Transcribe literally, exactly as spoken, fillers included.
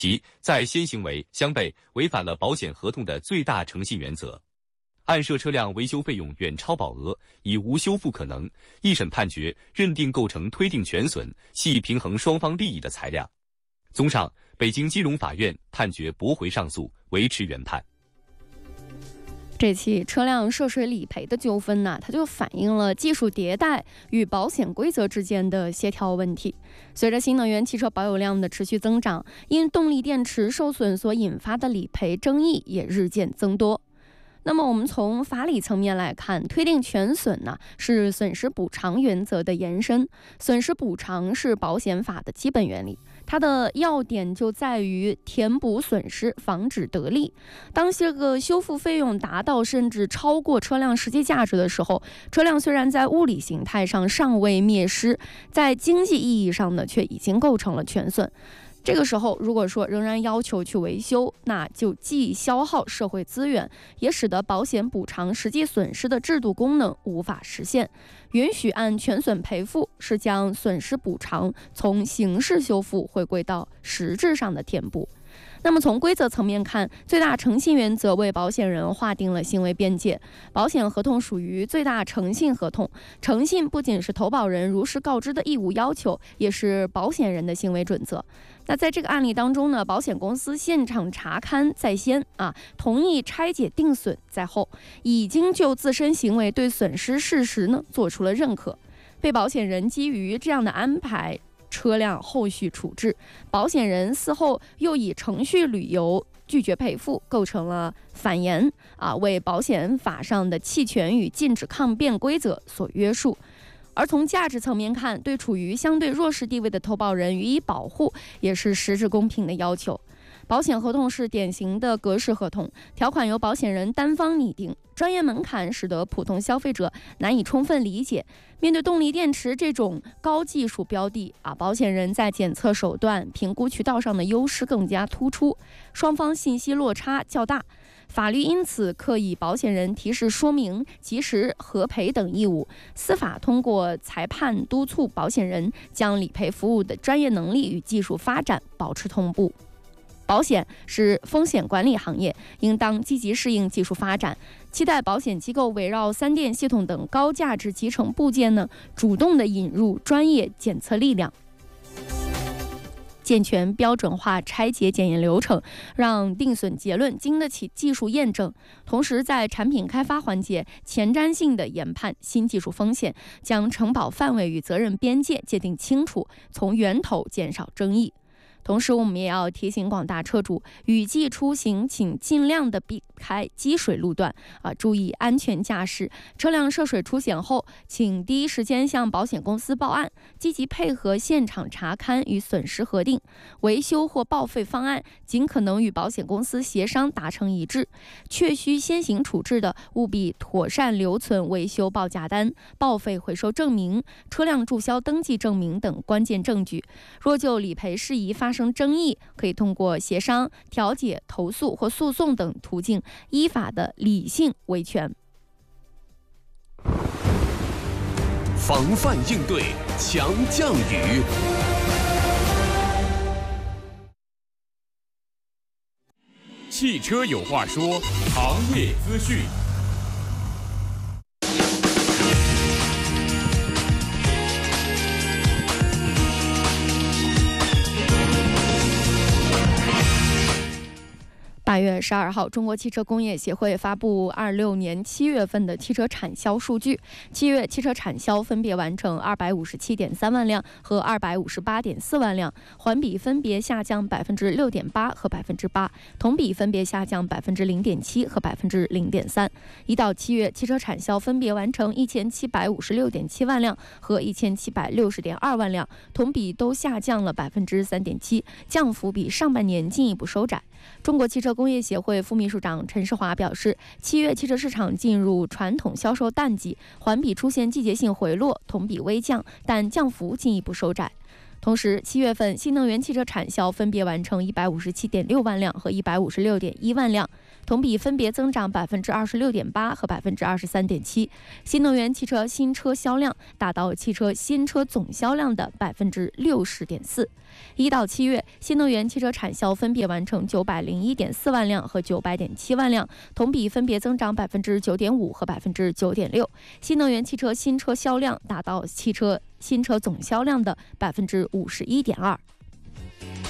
即在先行为相悖，违反了保险合同的最大诚信原则。案涉车辆维修费用远超保额，已无修复可能，一审判决认定构成推定全损，系平衡双方利益的裁量。综上，北京金融法院判决驳回上诉，维持原判。 这起车辆涉水理赔的纠纷呢，它就反映了技术迭代与保险规则之间的协调问题。随着新能源汽车保有量的持续增长，因动力电池受损所引发的理赔争议也日渐增多。那么我们从法理层面来看，推定全损呢是损失补偿原则的延伸，损失补偿是保险法的基本原理。它的要点就在于填补损失，防止得利。当这个修复费用达到甚至超过车辆实际价值的时候，车辆虽然在物理形态上尚未灭失，在经济意义上呢，却已经构成了全损。这个时候，如果说仍然要求去维修，那就既消耗社会资源，也使得保险补偿实际损失的制度功能无法实现。允许按全损赔付，是将损失补偿从形式修复回归到实质上的填补。那么从规则层面看，最大诚信原则为保险人划定了行为边界。保险合同属于最大诚信合同，诚信不仅是投保人如实告知的义务要求，也是保险人的行为准则。那在这个案例当中呢，保险公司现场查勘在先啊，同意拆解定损在后，已经就自身行为对损失事实呢做出了认可。被保险人基于这样的安排，车辆后续处置，保险人事后又以程序理由拒绝赔付，构成了反延啊，为保险法上的弃权与禁止抗辩规则所约束。而从价值层面看，对处于相对弱势地位的投保人予以保护，也是实质公平的要求。保险合同是典型的格式合同，条款由保险人单方拟定，专业门槛使得普通消费者难以充分理解。面对动力电池这种高技术标的啊，保险人在检测手段、评估渠道上的优势更加突出，双方信息落差较大。法律因此课以保险人提示说明、及时核赔等义务，司法通过裁判督促保险人将理赔服务的专业能力与技术发展保持同步。保险是风险管理行业，应当积极适应技术发展，期待保险机构围绕三电系统等高价值集成部件呢，主动地引入专业检测力量，健全标准化拆解检验流程，让定损结论经得起技术验证。同时，在产品开发环节前瞻性的研判新技术风险，将承保范围与责任边界界定清楚，从源头减少争议。同时，我们也要提醒广大车主，雨季出行请尽量的避开积水路段啊，注意安全驾驶。车辆涉水出险后，请第一时间向保险公司报案，积极配合现场查勘与损失核定，维修或报废方案尽可能与保险公司协商达成一致。确需先行处置的，务必妥善留存维修报价单、报废回收证明、车辆注销登记证明等关键证据。若就理赔事宜发生争议，可以通过协商、调解、投诉或诉讼等途径，依法的理性维权。 防范应对，强降雨。 汽车有话说，行业资讯。 八月十二号，中国汽车工业协会发布二六年七月份的汽车产销数据。七月汽车产销分别完成二百五十七点三万辆和二百五十八点四万辆，环比分别下降百分之六点八和百分之八，同比分别下降百分之零点七和百分之零点三。一到七月，汽车产销分别完成一千七百五十六点七万辆和一千七百六十点二万辆，同比都下降了百分之三点七，降幅比上半年进一步收窄。中国汽车工业协会副秘书长陈世华表示，七月汽车市场进入传统销售淡季，环比出现季节性回落，同比微降，但降幅进一步收窄。 同时，七月份新能源汽车产销分别完成一百五十七点六万辆和一百五十六点一万辆，同比分别增长百分之二十六点八和百分之二十三点七。新能源汽车新车销量达到汽车新车总销量的百分之六十点四。一到七月，新能源汽车产销分别完成九百零一点四万辆和九百点七万辆，同比分别增长百分之九点五和百分之九点六。新能源汽车新车销量达到汽车新车总销量的百分之五十一点二。